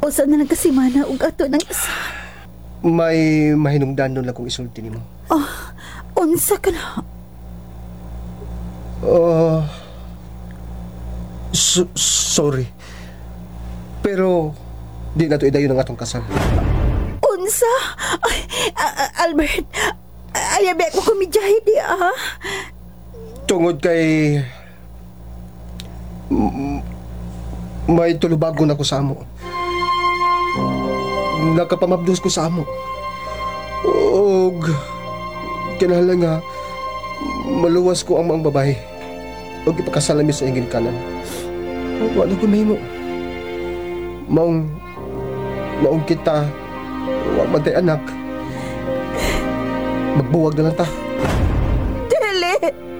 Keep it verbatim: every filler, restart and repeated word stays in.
Usa na lang kasimana ug ato nang isa. May mahinungdan nun lang kung isulti nimo. Oh, unsa ka na? Uh, so- sorry. Pero di na to idayon ang atong kasal. Unsa? Ay, A- A- Albert, ayabe ko kumidyahe di ah. Tungod kay M- may tulubagon ako sa amo. Nakapamabdos ko sa amo. Og kinahanglan nga maluwas ko ang mga babae og ipakasalami sa ingin kanan. Wala ko mahimo. Maong maong kita wa man tay anak. Magbuwag na lang ta. Dili.